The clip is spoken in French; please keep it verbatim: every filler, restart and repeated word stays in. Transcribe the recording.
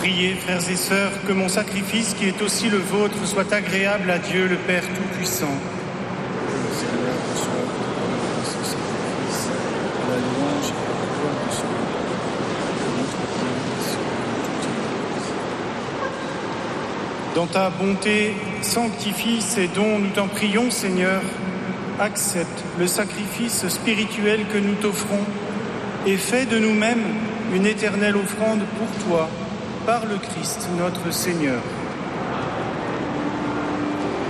Priez, frères et sœurs, que mon sacrifice, qui est aussi le vôtre, soit agréable à Dieu le Père Tout-Puissant. Le Seigneur reçoive de ce sacrifice à la louange et à la gloire de son nom, de notre Dieu, sur toute l'Église. Dans ta bonté, sanctifie ces dons, nous t'en prions, Seigneur. Accepte le sacrifice spirituel que nous t'offrons et fais de nous-mêmes une éternelle offrande pour toi, par le Christ notre Seigneur.